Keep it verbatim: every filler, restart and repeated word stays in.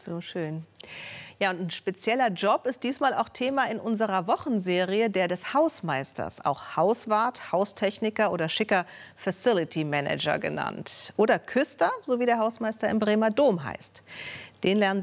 So schön. Ja, und ein spezieller Job ist diesmal auch Thema in unserer Wochenserie, der des Hausmeisters, auch Hauswart, Haustechniker oder schicker Facility Manager genannt. Oder Küster, so wie der Hausmeister im Bremer Dom heißt. Den lernen